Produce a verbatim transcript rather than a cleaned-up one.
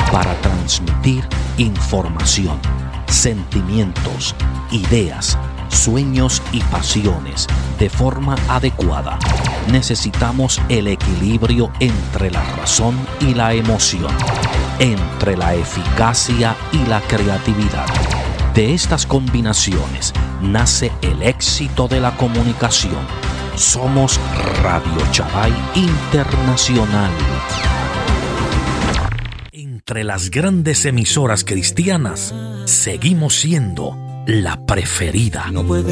para transmitir información, sentimientos, ideas, sueños y pasiones de forma adecuada. Necesitamos el equilibrio entre la razón y la emoción, entre la eficacia y la creatividad. De estas combinaciones nace el éxito de la comunicación. Somos Radio Chabay Internacional. Entre las grandes emisoras cristianas, seguimos siendo la preferida. No puede